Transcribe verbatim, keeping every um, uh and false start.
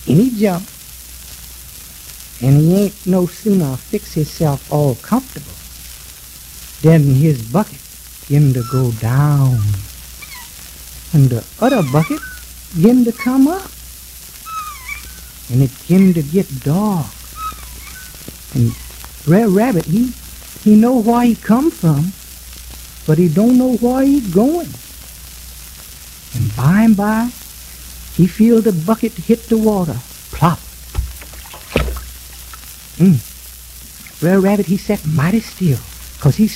and he jump, and he ain't no sooner fix himself all comfortable than his bucket begin to go down, and the other bucket begin to come up, and it begin to get dark. And Brer Rabbit, he he know where he come from, but he don't know where he going. And by and by, he feel the bucket hit the water, plop. Mm. Brer Rabbit, he sat mighty still, 'cause he's